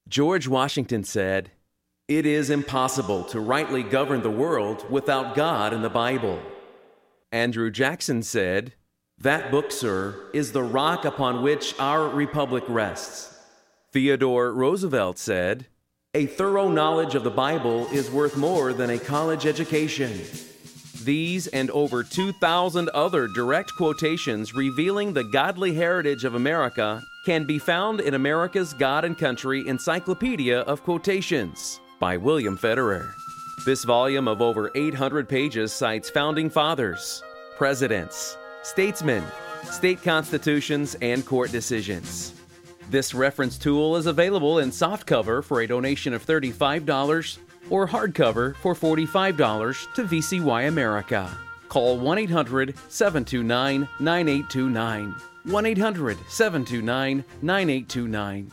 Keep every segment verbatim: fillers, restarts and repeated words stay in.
George Washington said, "It is impossible to rightly govern the world without God and the Bible." Andrew Jackson said, "That book, sir, is the rock upon which our republic rests." Theodore Roosevelt said, "A thorough knowledge of the Bible is worth more than a college education." These and over two thousand other direct quotations revealing the godly heritage of America can be found in America's God and Country Encyclopedia of Quotations by William Federer. This volume of over eight hundred pages cites founding fathers, presidents, statesmen, state constitutions, and court decisions. This reference tool is available in softcover for a donation of thirty-five dollars or hardcover for forty-five dollars to V C Y America. Call one eight hundred seven two nine nine eight two nine. one eight hundred seven two nine nine eight two nine.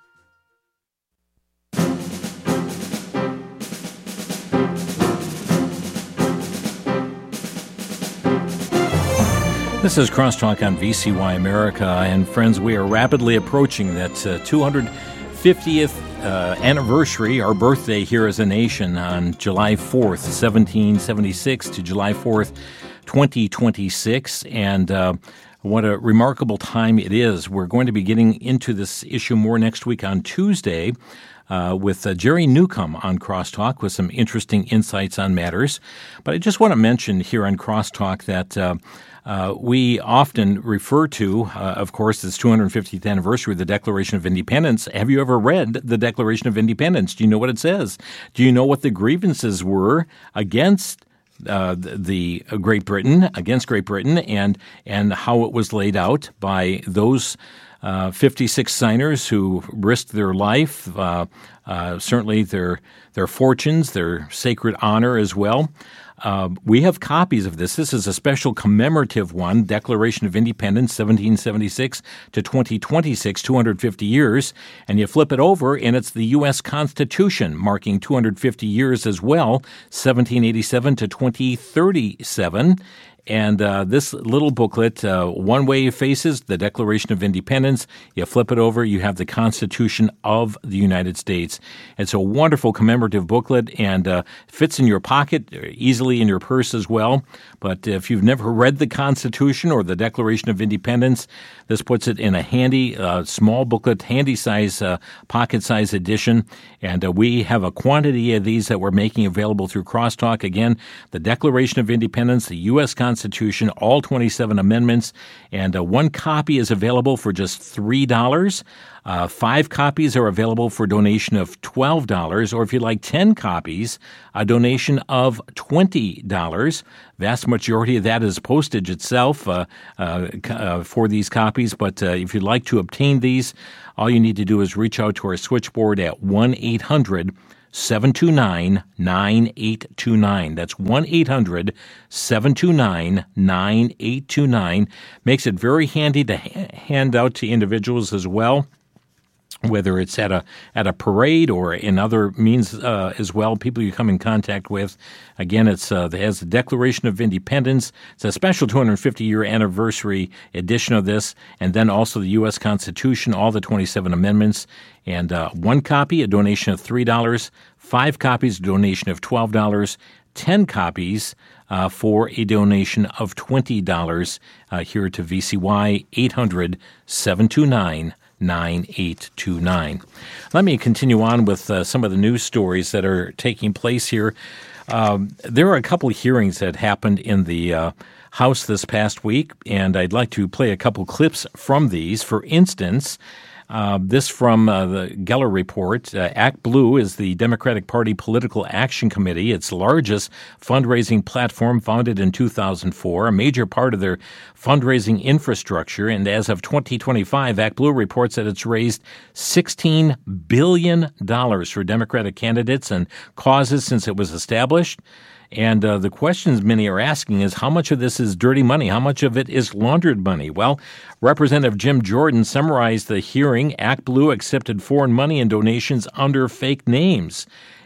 This is Crosstalk on V C Y America, and friends, we are rapidly approaching that uh, two hundred fiftieth uh, anniversary, our birthday here as a nation, on July fourth, seventeen seventy-six to July fourth, twenty twenty-six, and uh, what a remarkable time it is. We're going to be getting into this issue more next week on Tuesday uh, with uh, Jerry Newcomb on Crosstalk with some interesting insights on matters. But I just want to mention here on Crosstalk that uh, Uh, we often refer to, uh, of course, this two hundred fiftieth anniversary of the Declaration of Independence. Have you ever read the Declaration of Independence? Do you know what it says? Do you know what the grievances were against uh, the Great Britain, against Great Britain, and and how it was laid out by those uh, fifty-six signers who risked their life, uh, uh, certainly their their fortunes, their sacred honor as well. Uh, we have copies of this. This is a special commemorative one, Declaration of Independence, seventeen seventy-six to twenty twenty-six, two hundred fifty years. And you flip it over, and it's the U S Constitution, marking two hundred fifty years as well, seventeen eighty-seven to twenty thirty-seven. And uh, this little booklet, uh, one way faces the Declaration of Independence. You flip it over, you have the Constitution of the United States. It's a wonderful commemorative booklet and uh, fits in your pocket, easily in your purse as well. But if you've never read the Constitution or the Declaration of Independence, this puts it in a handy, uh, small booklet, handy size, uh, pocket size edition. And uh, we have a quantity of these that we're making available through Crosstalk. Again, the Declaration of Independence, the U S Constitution, all twenty-seven amendments, and uh, one copy is available for just three dollars. Uh, five copies are available for a donation of twelve dollars, or if you'd like ten copies, a donation of twenty dollars. Vast majority of that is postage itself uh, uh, uh, for these copies, but uh, if you'd like to obtain these, all you need to do is reach out to our switchboard at one eight hundred seven two nine nine eight two nine. That's one eight hundred seven two nine nine eight two nine. Makes it very handy to ha- hand out to individuals as well, whether it's at a at a parade or in other means uh, as well, people you come in contact with. Again, it's uh, it has the Declaration of Independence. It's a special two hundred fifty year anniversary edition of this, and then also the U S Constitution, all the twenty-seven amendments. And uh, one copy, a donation of three dollars. Five copies, a donation of twelve dollars. Ten copies uh, for a donation of twenty dollars uh, here to V C Y, eight hundred seven two nine nine eight two nine. Let me continue on with uh, some of the news stories that are taking place here. Um, there are a couple of hearings that happened in the uh, House this past week, and I'd like to play a couple clips from these. For instance, Uh, this from uh, the Geller Report. Uh, Act Blue is the Democratic Party Political Action Committee, its largest fundraising platform, founded in two thousand four, a major part of their fundraising infrastructure. And as of twenty twenty-five, Act Blue reports that it's raised sixteen billion dollars for Democratic candidates and causes since it was established. And uh, the questions many are asking is, how much of this is dirty money? How much of it is laundered money? Well, Representative Jim Jordan summarized the hearing. Act Blue accepted foreign money and donations under fake names.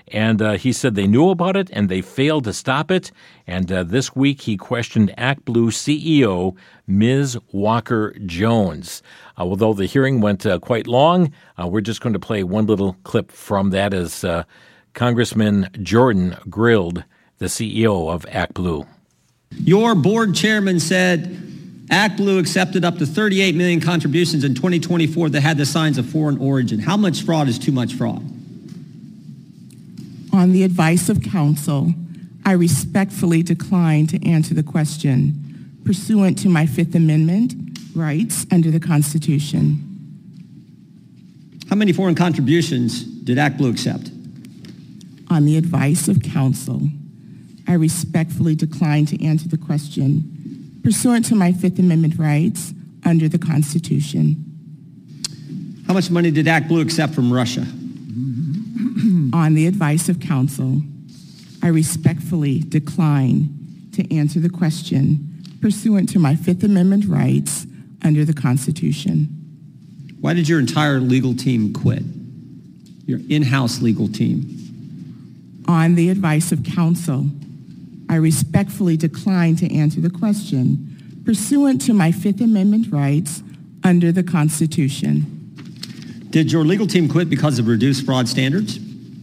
And uh, he said they knew about it and they failed to stop it. And uh, this week he questioned ActBlue C E O Miz Walker Jones. Uh, although the hearing went uh, quite long, uh, we're just going to play one little clip from that as uh, Congressman Jordan grilled the C E O of ActBlue. Your board chairman said ActBlue accepted up to thirty-eight million contributions in twenty twenty-four that had the signs of foreign origin. How much fraud is too much fraud? On the advice of counsel, I respectfully decline to answer the question pursuant to my Fifth Amendment rights under the Constitution. How many foreign contributions did ActBlue accept? On the advice of counsel, I respectfully decline to answer the question pursuant to my Fifth Amendment rights under the Constitution. How much money did ActBlue accept from Russia? On the advice of counsel, I respectfully decline to answer the question pursuant to my Fifth Amendment rights under the Constitution. Why did your entire legal team quit? Your in-house legal team? On the advice of counsel, I respectfully decline to answer the question pursuant to my Fifth Amendment rights under the Constitution. Did your legal team quit because of reduced fraud standards?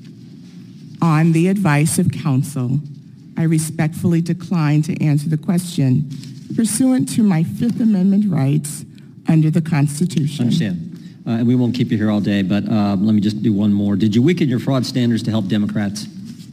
On the advice of counsel, I respectfully decline to answer the question pursuant to my Fifth Amendment rights under the Constitution. I understand. Uh, and we won't keep you here all day, but uh, let me just do one more. Did you weaken your fraud standards to help Democrats?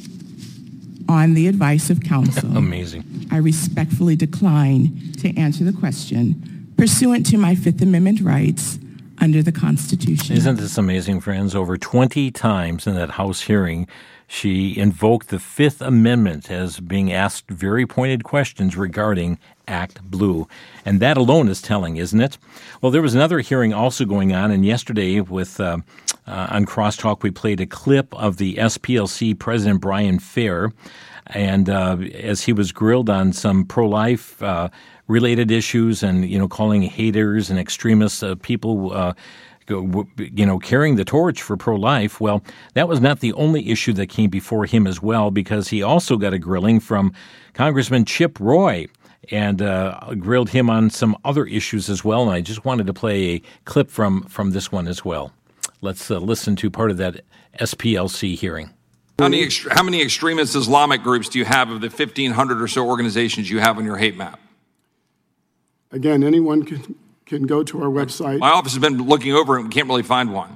On the advice of counsel, Amazing. I respectfully decline to answer the question pursuant to my Fifth Amendment rights under the Constitution. Isn't this amazing, friends? Over twenty times in that House hearing, she invoked the Fifth Amendment as being asked very pointed questions regarding ActBlue. And that alone is telling, isn't it? Well, there was another hearing also going on, and yesterday with uh, uh, on Crosstalk, we played a clip of the S P L C President Brian Fair, and uh, as he was grilled on some pro-life uh, related issues and, you know, calling haters and extremists uh, people uh you know, carrying the torch for pro-life. Well, that was not the only issue that came before him as well, because he also got a grilling from Congressman Chip Roy and uh, grilled him on some other issues as well. And I just wanted to play a clip from, from this one as well. Let's uh, listen to part of that S P L C hearing. How many, how many extremist Islamic groups do you have of the fifteen hundred or so organizations you have on your hate map? Again, anyone can... can go to our website. My office has been looking over it and we can't really find one.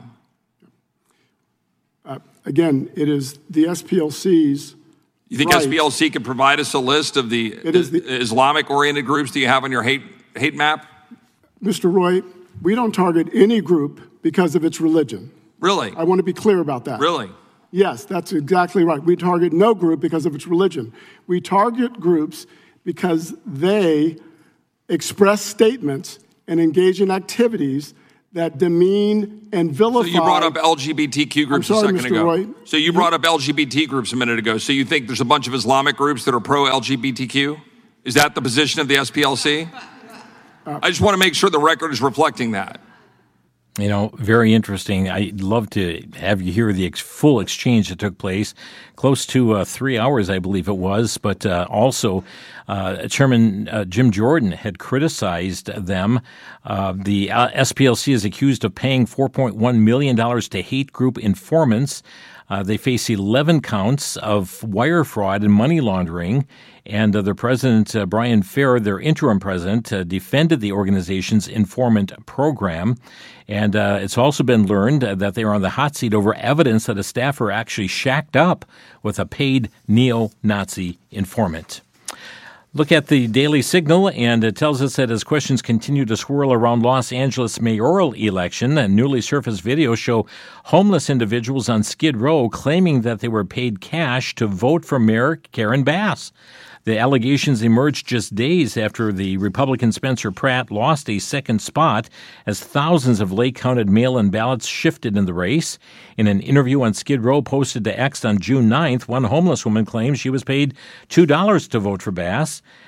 Uh, again, it is the S P L C's You think right. S P L C could provide us a list of the, the, the Islamic-oriented groups that you have on your hate hate map? Mister Roy, we don't target any group because of its religion. Really? I want to be clear about that. Really? Yes, that's exactly right. We target no group because of its religion. We target groups because they express statements and engage in activities that demean and vilify. So you brought up L G B T Q groups sorry, a second Mister ago. Roy. So you brought up L G B T groups a minute ago. So you think there's a bunch of Islamic groups that are pro-L G B T Q? Is that the position of the S P L C? Uh, I just want to make sure the record is reflecting that. You know, very interesting. I'd love to have you hear the ex- full exchange that took place, close to uh, three hours, I believe it was. But uh, also, uh, Chairman uh, Jim Jordan had criticized them. Uh, the uh, S P L C is accused of paying four point one million dollars to hate group informants. Uh, they face eleven counts of wire fraud and money laundering. And uh, their president, uh, Brian Fair, their interim president, uh, defended the organization's informant program. And uh, it's also been learned uh, that they are on the hot seat over evidence that a staffer actually shacked up with a paid neo-Nazi informant. Look at the Daily Signal, and it tells us that as questions continue to swirl around Los Angeles mayoral election, and newly surfaced videos show homeless individuals on Skid Row claiming that they were paid cash to vote for Mayor Karen Bass. The allegations emerged just days after the Republican Spencer Pratt lost a second spot as thousands of late-counted mail-in ballots shifted in the race. In an interview on Skid Row posted to X on June ninth, one homeless woman claims she was paid two dollars to vote for Bass.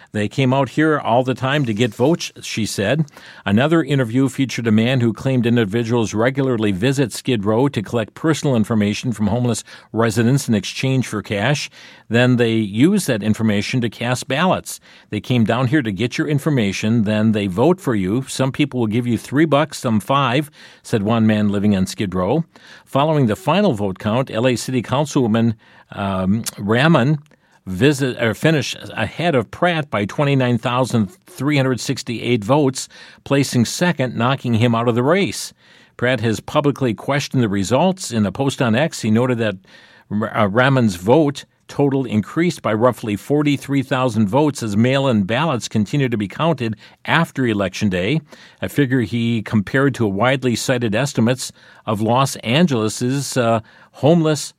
They came out here all the time to get votes, she said. Another interview featured a man who claimed individuals regularly visit Skid Row to collect personal information from homeless residents in exchange for cash. Then they use that information to cast ballots. They came down here to get your information, then they vote for you. Some people will give you three bucks, some five, said one man living on Skid Row. Following the final vote count, L A City Councilwoman um, Rahman visit or finished ahead of Pratt by twenty-nine thousand three hundred sixty-eight votes, placing second, knocking him out of the race. Pratt has publicly questioned the results. In a post on X, he noted that uh, Rahman's vote total increased by roughly forty-three thousand votes as mail-in ballots continue to be counted after Election Day, a figure he compared to widely cited estimates of Los Angeles' uh, homeless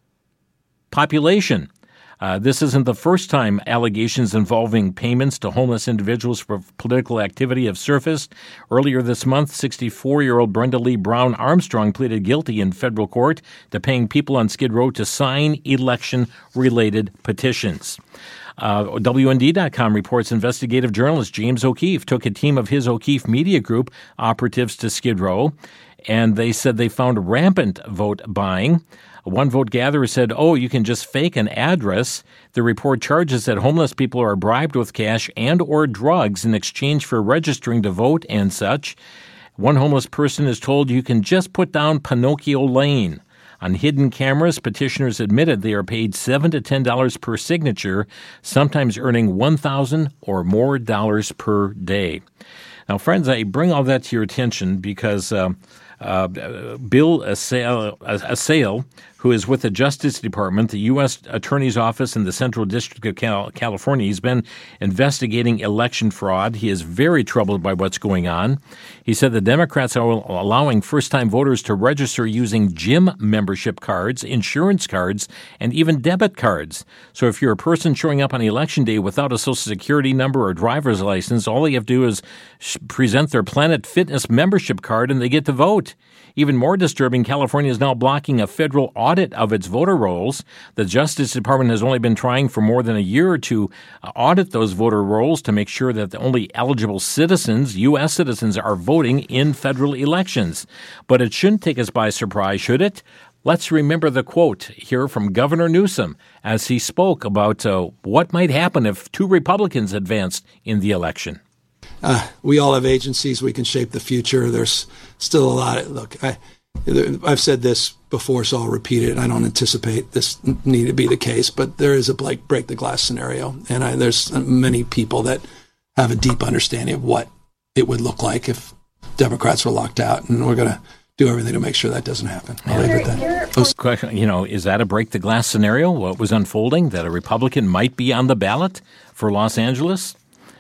population. Uh, this isn't the first time allegations involving payments to homeless individuals for political activity have surfaced. Earlier this month, sixty-four-year-old Brenda Lee Brown Armstrong pleaded guilty in federal court to paying people on Skid Row to sign election-related petitions. Uh, W N D dot com reports investigative journalist James O'Keefe took a team of his O'Keefe Media Group operatives to Skid Row, and they said they found rampant vote buying. One vote gatherer said, oh, you can just fake an address. The report charges that homeless people are bribed with cash and or drugs in exchange for registering to vote and such. One homeless person is told you can just put down Pinocchio Lane. On hidden cameras, petitioners admitted they are paid seven to ten dollars per signature, sometimes earning one thousand dollars or more dollars per day. Now, friends, I bring all that to your attention because uh, uh, Bill Assail, Assail, who is with the Justice Department, the U S Attorney's Office in the Central District of Cal- California. He's been investigating election fraud. He is very troubled by what's going on. He said the Democrats are allowing first-time voters to register using gym membership cards, insurance cards, and even debit cards. So if you're a person showing up on Election Day without a Social Security number or driver's license, all they have to do is present their Planet Fitness membership card and they get to vote. Even more disturbing, California is now blocking a federal audit of its voter rolls. The Justice Department has only been trying for more than a year to audit those voter rolls to make sure that the only eligible citizens, U S citizens, are voting in federal elections. But it shouldn't take us by surprise, should it? Let's remember the quote here from Governor Newsom as he spoke about uh, what might happen if two Republicans advanced in the election. Uh, we all have agencies. We can shape the future. There's still a lot. Of, look, I, I've said this before, so I'll repeat it. I don't anticipate this need to be the case, but there is a like break the glass scenario, and I, there's many people that have a deep understanding of what it would look like if Democrats were locked out, and we're going to do everything to make sure that doesn't happen. I'll leave it at that. You know, is that a break the glass scenario? What was unfolding that a Republican might be on the ballot for Los Angeles?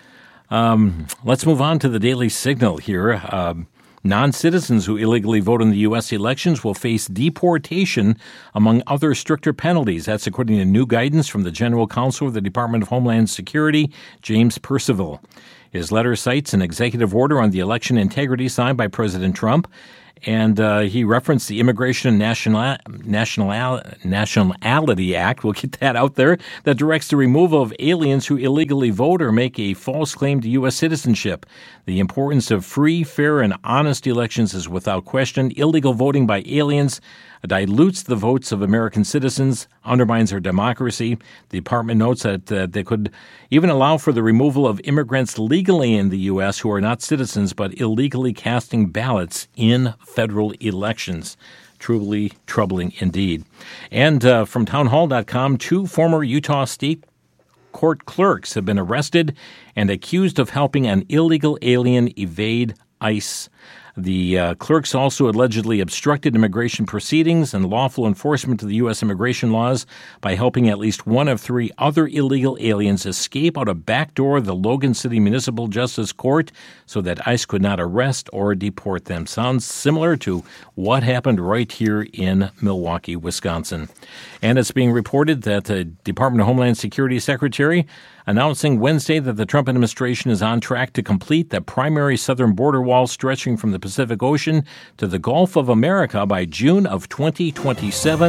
Um, let's move on to the Daily Signal here. Um, non-citizens who illegally vote in the U S elections will face deportation, among other stricter penalties. That's according to new guidance from the General Counsel of the Department of Homeland Security, James Percival. His letter cites an executive order on the election integrity signed by President Trump, and uh, he referenced the Immigration and National, National, Nationality Act, we'll get that out there, that directs the removal of aliens who illegally vote or make a false claim to U S citizenship. The importance of free, fair, and honest elections is without question. Illegal voting by aliens dilutes the votes of American citizens, undermines our democracy. The department notes that uh, they could even allow for the removal of immigrants legally in the U S who are not citizens but illegally casting ballots in federal elections. Truly troubling indeed. And uh, from townhall dot com, two former Utah State Court clerks have been arrested and accused of helping an illegal alien evade ICE. The uh, clerks also allegedly obstructed immigration proceedings and lawful enforcement of the U S immigration laws by helping at least one of three other illegal aliens escape out a back door of the Logan City Municipal Justice Court so that ICE could not arrest or deport them. Sounds similar to what happened right here in Milwaukee, Wisconsin. And it's being reported that the Department of Homeland Security Secretary announcing Wednesday that the Trump administration is on track to complete the primary southern border wall stretching from the Pacific Ocean to the Gulf of America by June of twenty twenty-seven.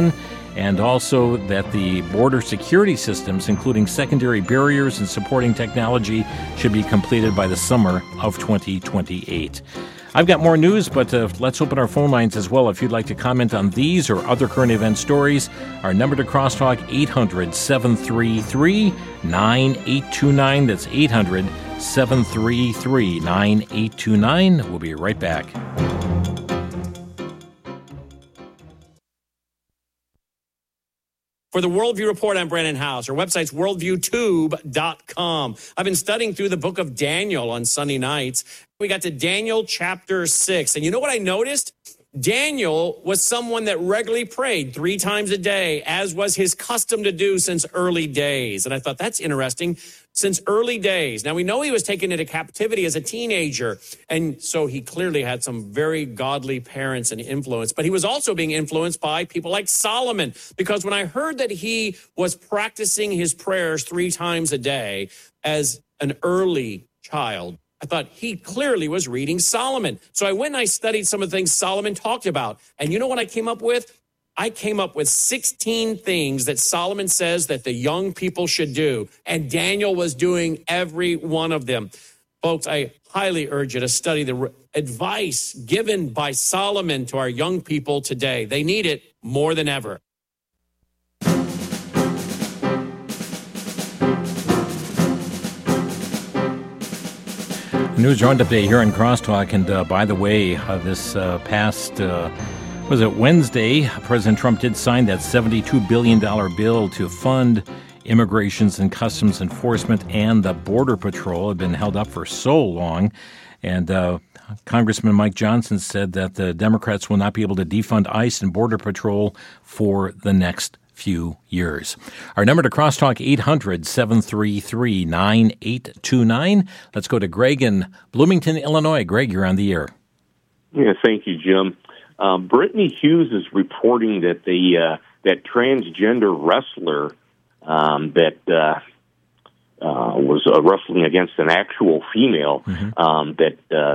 and also that the border security systems, including secondary barriers and supporting technology, should be completed by the summer of twenty twenty-eight. I've got more news, but uh, let's open our phone lines as well. If you'd like to comment on these or other current event stories, our number to crosstalk, eight hundred, seven three three, nine eight two nine. That's eight hundred, seven three three, nine eight two nine. We'll be right back. For the Worldview Report, I'm Brandon House. Our website's worldview tube dot com. I've been studying through the book of Daniel on Sunday nights. We got to Daniel chapter six. And you know what I noticed? Daniel was someone that regularly prayed three times a day, as was his custom to do since early days. And I thought, that's interesting. Since early days. Now, we know he was taken into captivity as a teenager, and so he clearly had some very godly parents and influence. But he was also being influenced by people like Solomon, because when I heard that he was practicing his prayers three times a day as an early child, I thought he clearly was reading Solomon. So I went and I studied some of the things Solomon talked about. And you know what I came up with? I came up with sixteen things that Solomon says that the young people should do. And Daniel was doing every one of them. Folks, I highly urge you to study the advice given by Solomon to our young people today. They need it more than ever. News Roundup Day here in Crosstalk. And uh, by the way, uh, this uh, past... Uh, Was it Wednesday? President Trump did sign that seventy-two billion dollars bill to fund immigrations and customs enforcement, and the Border Patrol had been held up for so long. And uh, Congressman Mike Johnson said that the Democrats will not be able to defund ICE and Border Patrol for the next few years. Our number to crosstalk, eight hundred, seven three three, nine eight two nine. Let's go to Greg in Bloomington, Illinois. Greg, you're on the air. Yeah, thank you, Jim. Um, Brittany Hughes is reporting that the uh, that transgender wrestler um, that uh, uh, was uh, wrestling against an actual female, mm-hmm. um, that uh,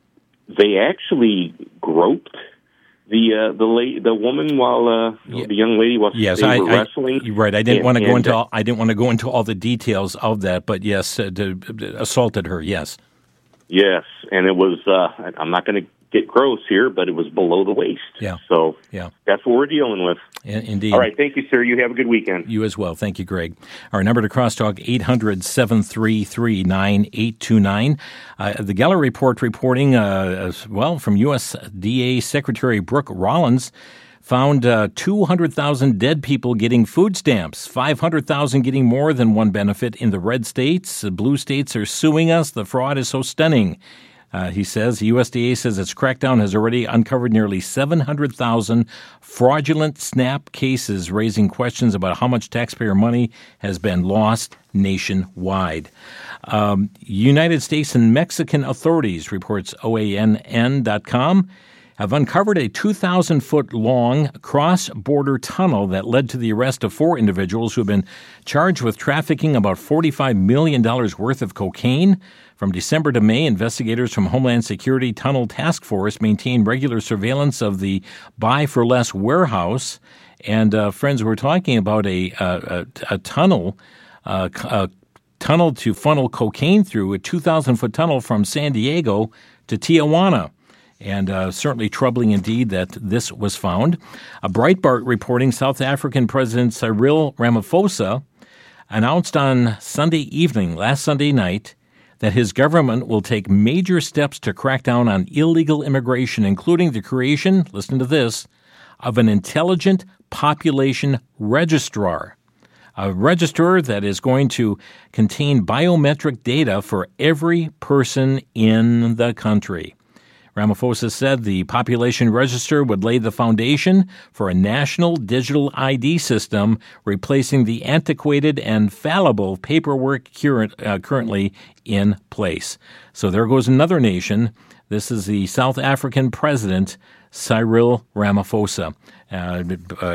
they actually groped the uh, the la- the woman while uh, yeah. the young lady while yes, they I, were I, wrestling. Right, I didn't and, want to go into uh, all, I didn't want to go into all the details of that, but yes, uh, to, uh, assaulted her. Yes, yes, and it was. Uh, I'm not going to get gross here, but it was below the waist. Yeah. So yeah. that's what we're dealing with. In, indeed. All right. Thank you, sir. You have a good weekend. You as well. Thank you, Greg. Our number to crosstalk, eight hundred, seven three three, nine eight two nine. Uh, the Geller Report reporting, uh, as well, from U S D A Secretary Brooke Rollins, found uh, two hundred thousand dead people getting food stamps, five hundred thousand getting more than one benefit in the red states. The blue states are suing us. The fraud is so stunning. Uh, he says the U S D A says its crackdown has already uncovered nearly seven hundred thousand fraudulent SNAP cases, raising questions about how much taxpayer money has been lost nationwide. Um, United States and Mexican authorities, reports O A N N dot com, have uncovered a two thousand foot long cross-border tunnel that led to the arrest of four individuals who have been charged with trafficking about forty-five million dollars worth of cocaine. From December to May, investigators from Homeland Security Tunnel Task Force maintained regular surveillance of the Buy for Less warehouse. And uh, friends, we're talking about a a, a tunnel, uh, a tunnel to funnel cocaine through, a two thousand foot tunnel from San Diego to Tijuana. And uh, certainly troubling indeed that this was found. A Breitbart reporting South African President Cyril Ramaphosa announced on Sunday evening, last Sunday night, that his government will take major steps to crack down on illegal immigration, including the creation, listen to this, of an intelligent population registrar. A register that is going to contain biometric data for every person in the country. Ramaphosa said the population register would lay the foundation for a national digital I D system, replacing the antiquated and fallible paperwork current, uh, currently in place. So there goes another nation. This is the South African president, Cyril Ramaphosa. Uh,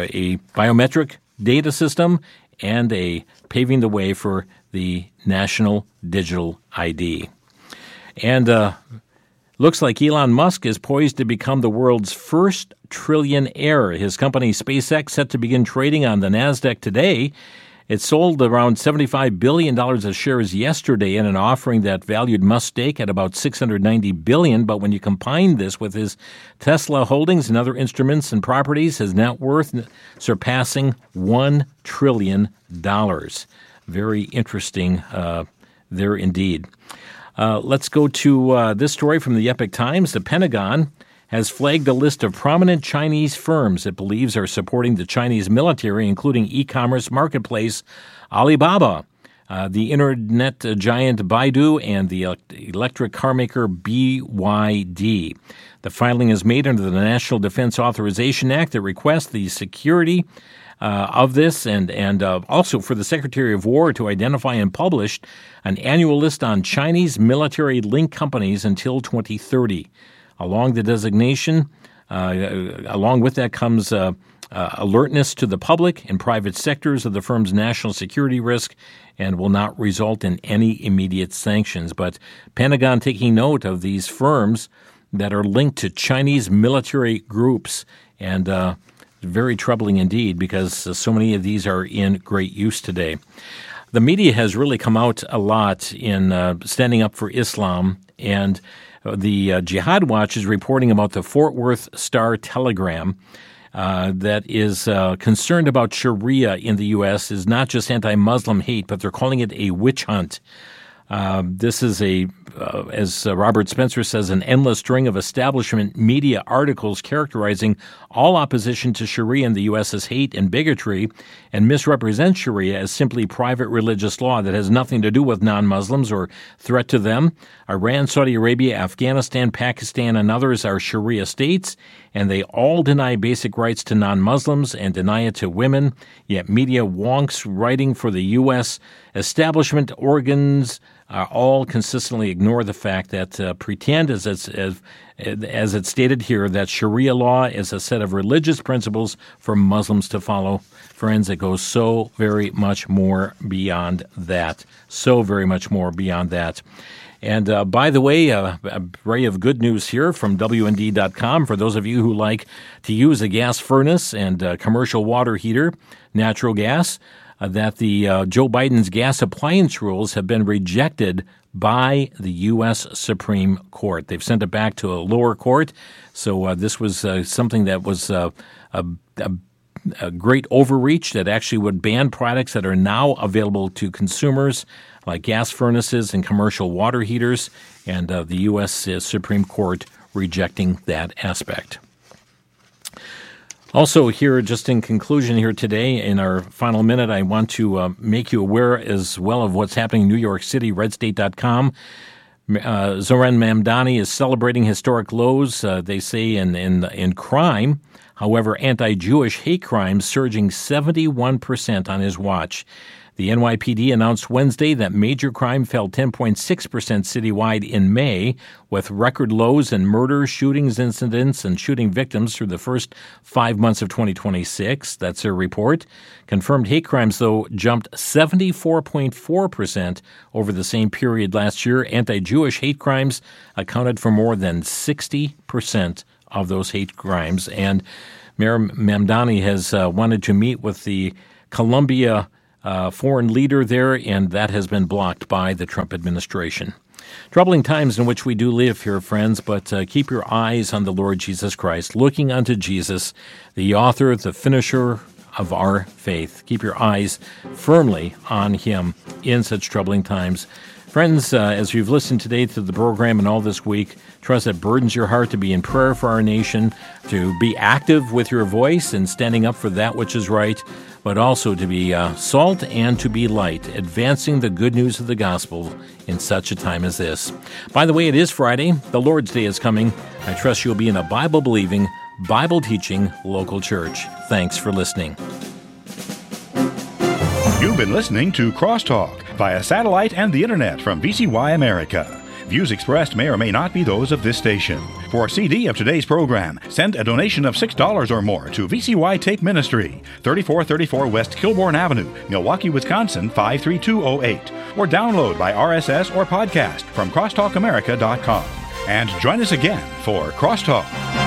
a biometric data system and a paving the way for the national digital I D. And uh Looks like Elon Musk is poised to become the world's first trillionaire. His company SpaceX set to begin trading on the NASDAQ today. It sold around seventy-five billion dollars of shares yesterday in an offering that valued Musk's stake at about six hundred ninety billion dollars. But when you combine this with his Tesla holdings and other instruments and properties, his net worth surpassing one trillion dollars. Very interesting uh, there indeed. Uh, let's go to uh, this story from the Epoch Times. The Pentagon has flagged a list of prominent Chinese firms it believes are supporting the Chinese military, including e-commerce marketplace Alibaba, uh, the internet giant Baidu, and the electric car maker B Y D. The filing is made under the National Defense Authorization Act that requests the security Uh, of this and and uh, also for the Secretary of War to identify and publish an annual list on Chinese military link companies until twenty thirty. Along the designation, uh, along with that comes uh, uh, alertness to the public and private sectors of the firm's national security risk and will not result in any immediate sanctions. But Pentagon taking note of these firms that are linked to Chinese military groups, and uh, very troubling indeed, because uh, so many of these are in great use today. The media has really come out a lot in uh, standing up for Islam, and uh, the uh, Jihad Watch is reporting about the Fort Worth Star-Telegram uh, that is uh, concerned about Sharia in the U S is not just anti-Muslim hate, but they're calling it a witch hunt. Uh, this is a, uh, as uh, Robert Spencer says, an endless string of establishment media articles characterizing all opposition to Sharia in the U S as hate and bigotry, and misrepresent Sharia as simply private religious law that has nothing to do with non-Muslims or threat to them. Iran, Saudi Arabia, Afghanistan, Pakistan, and others are Sharia states, and they all deny basic rights to non-Muslims and deny it to women. Yet media wonks writing for the U S establishment organs uh, all consistently ignore the fact that uh, pretend, as it's, as, as it's stated here, that Sharia law is a set of religious principles for Muslims to follow. Friends, it goes so very much more beyond that. So very much more beyond that. And uh, by the way, uh, a ray of good news here from W N D dot com for those of you who like to use a gas furnace and uh, commercial water heater, natural gas, uh, that the uh, Joe Biden's gas appliance rules have been rejected by the U S Supreme Court. They've sent it back to a lower court. So uh, this was uh, something that was uh, a, a a great overreach that actually would ban products that are now available to consumers, like gas furnaces and commercial water heaters, and uh, the U S Supreme Court rejecting that aspect. Also here, just in conclusion here today, in our final minute, I want to uh, make you aware as well of what's happening in New York City, red state dot com. Uh, Zohran Mamdani is celebrating historic lows, uh, they say, in, in, in crime. However, anti-Jewish hate crimes surging seventy-one percent on his watch. The N Y P D announced Wednesday that major crime fell ten point six percent citywide in May, with record lows in murder, shootings, incidents, and shooting victims through the first five months of twenty twenty-six. That's their report. Confirmed hate crimes, though, jumped seventy-four point four percent over the same period last year. Anti-Jewish hate crimes accounted for more than sixty percent of those hate crimes. And Mayor Mamdani has uh, wanted to meet with the Colombia uh, foreign leader there, and that has been blocked by the Trump administration. Troubling times in which we do live here, friends, but uh, keep your eyes on the Lord Jesus Christ, looking unto Jesus, the author, the finisher of our faith. Keep your eyes firmly on him in such troubling times. Friends, uh, as you've listened today to the program and all this week, trust it burdens your heart to be in prayer for our nation, to be active with your voice and standing up for that which is right, but also to be uh, salt and to be light, advancing the good news of the gospel in such a time as this. By the way, it is Friday. The Lord's Day is coming. I trust you'll be in a Bible-believing, Bible-teaching local church. Thanks for listening. You've been listening to Crosstalk via satellite and the internet from V C Y America. Views expressed may or may not be those of this station. For a C D of today's program, send a donation of six dollars or more to V C Y Tape Ministry, thirty-four thirty-four West Kilbourne Avenue, Milwaukee, Wisconsin, five three two oh eight, or download by R S S or podcast from crosstalk america dot com. And join us again for Crosstalk.